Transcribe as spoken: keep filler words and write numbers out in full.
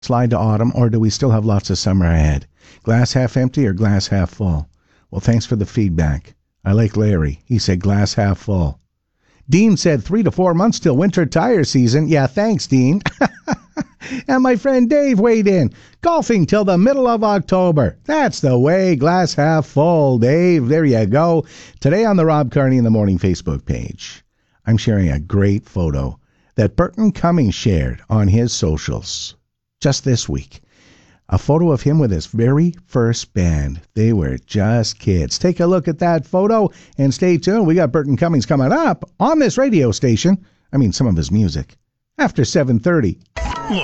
slide to autumn, or do we still have lots of summer ahead? Glass half empty or glass half full? Well, thanks for the feedback. I like Larry. He said glass half full. Dean said three to four months till winter tire season. Yeah, thanks, Dean. And my friend Dave weighed in. Golfing till the middle of October. That's the way. Glass half full, Dave. There you go. Today on the Rob Carney in the Morning Facebook page, I'm sharing a great photo that Burton Cummings shared on his socials just this week. A photo of him with his very first band. They were just kids. Take a look at that photo and stay tuned. We got Burton Cummings coming up on this radio station. I mean, some of his music. After seven thirty.